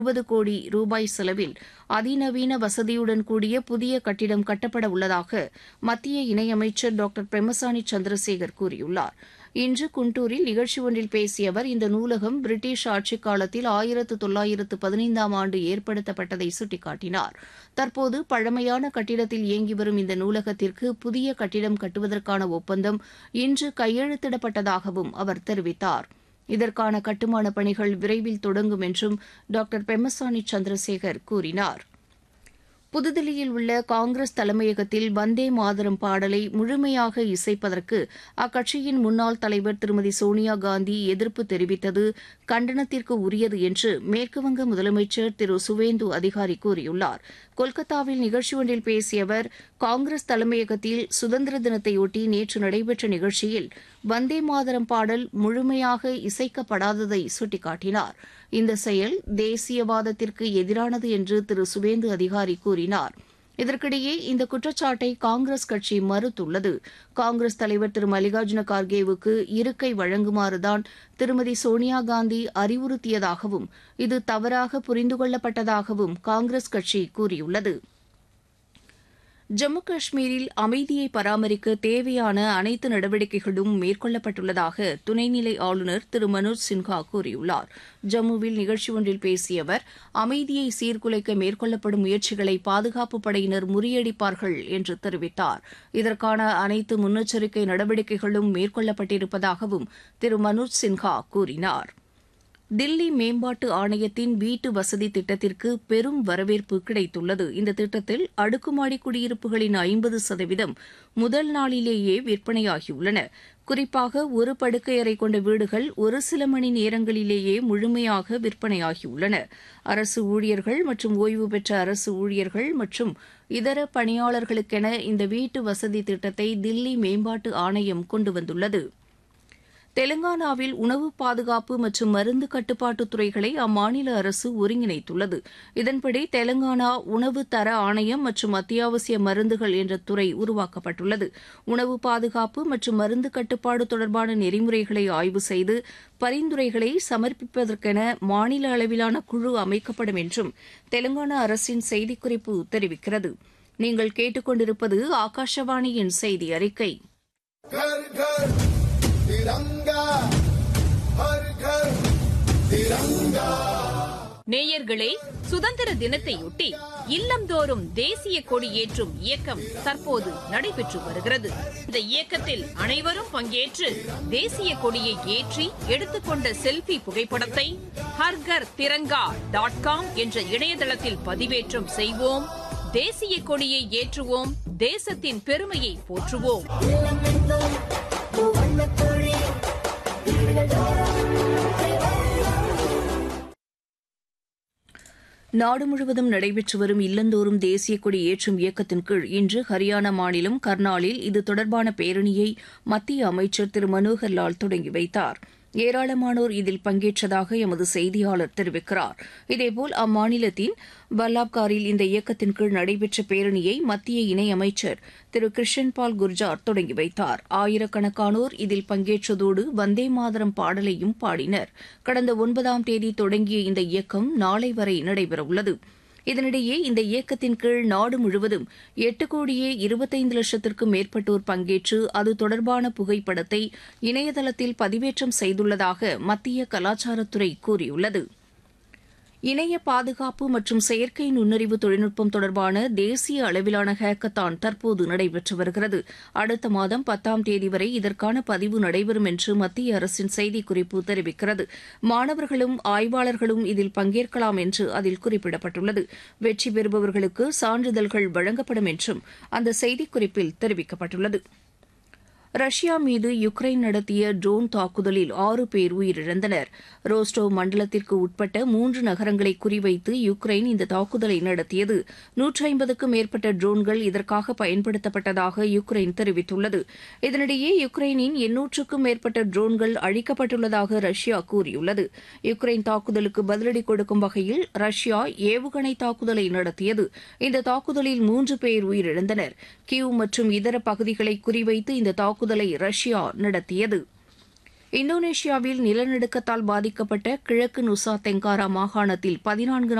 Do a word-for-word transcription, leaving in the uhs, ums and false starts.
இருபது கோடி ரூபாய் செலவில் அதிநவீன வசதியுடன் கூடிய புதிய கட்டிடம் கட்டப்பட உள்ளதாக மத்திய இணையமைச்சர் டாக்டர் பெம்மசானி சந்திரசேகர் கூறியுள்ளார். இன்று குண்டூரில் நிகழ்ச்சி ஒன்றில் பேசிய அவர், இந்த நூலகம் பிரிட்டிஷ் ஆட்சிக் காலத்தில் ஆயிரத்து தொள்ளாயிரத்து பதினைந்தாம் ஆண்டு ஏற்படுத்தப்பட்டதை சுட்டிக்காட்டினார். தற்போது பழமையான கட்டிடத்தில் இயங்கி வரும் இந்த நூலகத்திற்கு புதிய கட்டிடம் கட்டுவதற்கான ஒப்பந்தம் இன்று கையெழுத்திடப்பட்டதாகவும் அவர் தெரிவித்தார். இதற்கான கட்டுமானப் பணிகள் விரைவில் தொடங்கும் என்றும் டாக்டர் பெம்மசானி சந்திரசேகர் கூறினார். புதுதில்லியில் உள்ள காங்கிரஸ் தலைமையகத்தில் வந்தே மாதரம் பாடலை முழுமையாக இசைப்பதற்கு அக்கட்சியின் முன்னாள் தலைவர் திருமதி சோனியா காந்தி எதிர்ப்பு தெரிவித்தது கண்டனத்திற்கு உரியது என்று மேற்குவங்க முதலமைச்சர் திரு சுவேந்து அதிகாரி கூறியுள்ளார். கொல்கத்தாவில் நிகழ்ச்சி ஒன்றில் பேசிய அவர், காங்கிரஸ் தலைமையகத்தில் சுதந்திர தினத்தையொட்டி நேற்று நடைபெற்ற நிகழ்ச்சியில் வந்தே மாதரம் பாடல் முழுமையாக இசைக்கப்படாததை சுட்டிக்காட்டினார். இந்த செயல் தேசியவாதத்திற்கு எதிரானது என்று திரு சுவேந்து அதிகாரி கூறினார். இதற்கிடையே இந்த குற்றச்சாட்டை காங்கிரஸ் கட்சி மறுத்துள்ளது. காங்கிரஸ் தலைவர் திரு மல்லிகார்ஜுன கார்கேவுக்கு இருக்கை வழங்குமாறுதான் திருமதி சோனியா காந்தி அறிவுறுத்தியதாகவும் இது தவறாக புரிந்து கொள்ளப்பட்டதாகவும் காங்கிரஸ் கட்சி கூறியுள்ளது. ஜம்மு காஷ்மீரில் அமைதியை பராமரிக்க தேவையான அனைத்து நடவடிக்கைகளும் மேற்கொள்ளப்பட்டுள்ளதாக துணைநிலை ஆளுநர் திரு மனோஜ் சின்ஹா கூறியுள்ளார். ஜம்முவில் நிகழ்ச்சி ஒன்றில் பேசிய அவர், அமைதியை சீர்குலைக்க மேற்கொள்ளப்படும் முயற்சிகளை பாதுகாப்புப் படையினர் முறியடிப்பார்கள் என்று தெரிவித்தார். இதற்கான அனைத்து முன்னெச்சரிக்கை நடவடிக்கைகளும் மேற்கொள்ளப்பட்டிருப்பதாகவும் திரு மனோஜ் சின்ஹா கூறினார். தில்லி மேம்பாட்டு ஆணையத்தின் வீட்டு வசதி திட்டத்திற்கு பெரும் வரவேற்பு கிடைத்துள்ளது. இந்த திட்டத்தில் அடுக்குமாடி குடியிருப்புகளின் ஐம்பது சதவீதம் முதல் நாளிலேயே விற்பனையாகியுள்ளன. குறிப்பாக ஒரு படுக்கையறை கொண்ட வீடுகள் ஒரு சில மணி நேரங்களிலேயே முழுமையாக விற்பனையாகியுள்ளன. அரசு ஊழியர்கள் மற்றும் ஓய்வு பெற்ற அரசு ஊழியர்கள் மற்றும் இதர பணியாளர்களுக்கென இந்த வீட்டு வசதி திட்டத்தை தில்லி மேம்பாட்டு ஆணையம் கொண்டு வந்துள்ளது. தெலங்கானாவில் உணவு பாதுகாப்பு மற்றும் மருந்து கட்டுப்பாட்டு துறைகளை அம்மாநில அரசு ஒருங்கிணைத்துள்ளது. இதன்படி தெலங்கானா உணவு தர ஆணையம் மற்றும் அத்தியாவசிய மருந்துகள் என்ற துறை உருவாக்கப்பட்டுள்ளது. உணவு பாதுகாப்பு மற்றும் மருந்து கட்டுப்பாடு தொடர்பான நெறிமுறைகளை ஆய்வு செய்து பரிந்துரைகளை சமர்ப்பிப்பதற்கென மாநில அளவிலான குழு அமைக்கப்படும் என்றும் தெலங்கானா அரசின் செய்திக்குறிப்பு தெரிவிக்கிறது. நீங்கள் கேட்டுக்கொண்டிருப்பது ஆகாஷவாணியின் செய்தி அறிக்கை. நேயர்களே, சுதந்திர தினத்தையொட்டி இல்லந்தோறும் தேசிய கொடி ஏற்றும் இயக்கம் தற்போது நடைபெற்று வருகிறது. இந்த இயக்கத்தில் அனைவரும் பங்கேற்று தேசிய கொடியை ஏற்றி எடுத்துக்கொண்ட செல்ஃபி புகைப்படத்தை ஹர்கர் திரங்கா டாட் காம் என்ற இணையதளத்தில் பதிவேற்றம் செய்வோம். தேசிய கொடியை ஏற்றுவோம். தேசத்தின் பெருமையை போற்றுவோம். நாடு முழுவதும் நடைபெற்று வரும் இல்லந்தோறும் தேசிய கொடி ஏற்றும் இயக்கத்தின் கீழ் இன்று ஹரியானா மாநிலம் கர்னாலில் இது தொடர்பான பேரணியை மத்திய அமைச்சர் திரு மனோகர் லால் தொடங்கி வைத்தார். ஏராளமானோர் இதில் பங்கேற்றதாக எமது செய்தியாளர் தெரிவிக்கிறார். இதேபோல் அம்மாநிலத்தின் பல்லாப்காரில் இந்த இயக்கத்தின் கீழ் நடைபெற்ற பேரணியை மத்திய இணையமைச்சர் திரு கிருஷன்பால் குர்ஜார் தொடங்கி வைத்தார். ஆயிரக்கணக்கானோர் இதில் பங்கேற்றதோடு வந்தே மாதரம் பாடலையும் பாடினர். கடந்த ஒன்பதாம் தேதி தொடங்கிய இந்த இயக்கம் நாளை வரை நடைபெறவுள்ளது. இதனிடையே இந்த இயக்கத்தின் கீழ் நாடு முழுவதும் எட்டு கோடியே இருபத்தைந்து லட்சத்திற்கும் மேற்பட்டோர் பங்கேற்று அது தொடர்பான புகைப்படத்தை இணையதளத்தில் பதிவேற்றம் செய்துள்ளதாக மத்திய கலாச்சாரத்துறை கூறியுள்ளது. இணைய பாதுகாப்பு மற்றும் செயற்கை நுண்ணறிவு தொழில்நுட்பம் தொடர்பான தேசிய அளவிலான ஹேக்கத்தான் தற்போது நடைபெற்று வருகிறது. அடுத்த மாதம் பத்தாம் தேதி வரை இதற்கான பதிவு நடைபெறும் என்று மத்திய அரசின் செய்திக்குறிப்பு தெரிவிக்கிறது. மாணவர்களும் ஆய்வாளர்களும் இதில் பங்கேற்கலாம் என்று அதில் குறிப்பிடப்பட்டுள்ளது. வெற்றி பெறுபவர்களுக்கு சான்றிதழ்கள் வழங்கப்படும் என்றும் அந்த செய்திக்குறிப்பில் தெரிவிக்கப்பட்டுள்ளது. ரஷ்யா மீது யுக்ரைன் நடத்திய ட்ரோன் தாக்குதலில் ஆறு பேர் உயிரிழந்தனர். ரோஸ்டோவ் மண்டலத்திற்கு உட்பட்ட மூன்று நகரங்களை குறிவைத்து யுக்ரைன் இந்த தாக்குதலை நடத்தியது. நூற்றி ஐம்பதுக்கும் மேற்பட்ட ட்ரோன்கள் இதற்காக பயன்படுத்தப்பட்டதாக யுக்ரைன் தெரிவித்துள்ளது. இதனிடையே யுக்ரைனின் எண்ணூற்றுக்கும் மேற்பட்ட ட்ரோன்கள் அழிக்கப்பட்டுள்ளதாக ரஷ்யா கூறியுள்ளது. யுக்ரைன் தாக்குதலுக்கு பதிலடி கொடுக்கும் வகையில் ரஷ்யா ஏவுகணை தாக்குதலை நடத்தியது. இந்த தாக்குதலில் மூன்று பேர் உயிரிழந்தனர். கியூ மற்றும் இதர பகுதிகளை குறிவைத்து இந்த தாக்குதலை ரஷ்யா நடத்தியது. இந்தோனேஷியாவில் நிலநடுக்கத்தால் பாதிக்கப்பட்ட கிழக்கு நுசா தெங்காரா மாகாணத்தில் பதினான்கு